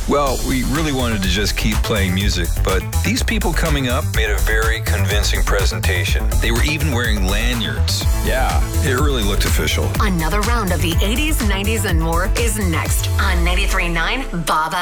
Well, we really wanted to just keep playing music, but these people coming up made a very convincing presentation. They were even wearing lanyards. Yeah, it really looked official. Another round of the 80s, 90s, and more is next on 93.9 Baba.